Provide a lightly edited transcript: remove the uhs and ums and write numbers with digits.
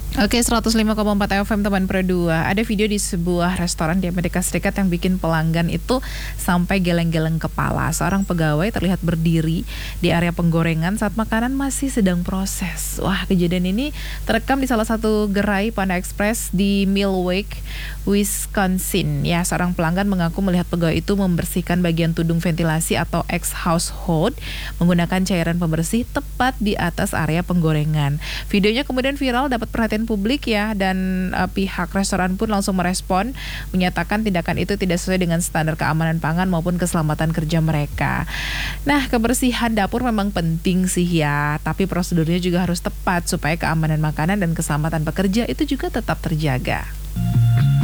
Oke, 105,4 FM teman Pro 2. Ada video di sebuah restoran di Amerika Serikat yang bikin pelanggan itu sampai geleng-geleng kepala. Seorang pegawai terlihat berdiri di area penggorengan saat makanan masih sedang proses. Wah, kejadian ini terekam di salah satu gerai Panda Express di Milwaukee, Wisconsin. Ya, seorang pelanggan mengaku melihat pegawai itu membersihkan bagian tudung ventilasi atau exhaust hood menggunakan cairan pembersih tepat di atas area penggorengan. Videonya kemudian viral, dapat perhatian publik ya, dan pihak restoran pun langsung merespon, menyatakan tindakan itu tidak sesuai dengan standar keamanan pangan maupun keselamatan kerja mereka. Nah, kebersihan dapur memang penting sih ya, tapi prosedurnya juga harus tepat supaya keamanan makanan dan keselamatan pekerja itu juga tetap terjaga.